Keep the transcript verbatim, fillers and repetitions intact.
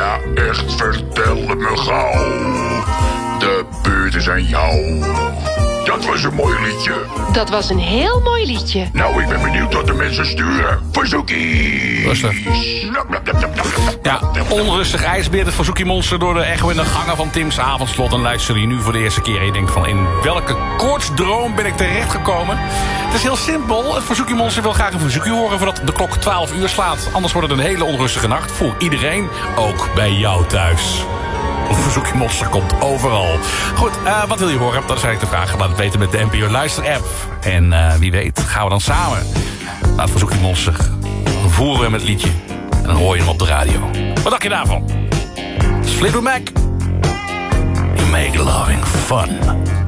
Ja, echt, vertel het me gauw. De beurt is aan jou. Dat was een mooi liedje. Dat was een heel mooi liedje. Nou, ik ben benieuwd wat de mensen sturen. Verzoekie. Rustig. Ja, onrustig ijsbeer, het verzoekiemonster door de echo in de gangen van Tim's avondslot. En luister je nu voor de eerste keer en je denkt van, in welke koortsdroom ben ik terechtgekomen? Het is heel simpel. Het verzoekiemonster wil graag een verzoekje horen voordat de klok twaalf uur slaat. Anders wordt het een hele onrustige nacht voor iedereen, ook bij jou thuis. Een verzoekjemonster komt overal. Goed, uh, wat wil je horen? Dat is eigenlijk de vraag. Laat het weten met de N P O Luister-app. En uh, wie weet gaan we dan samen naar het verzoekjemonster. Dan voeren we hem het liedje. En dan hoor je hem op de radio. Wat dacht je daarvan? Fleetwood Mac. You make loving fun.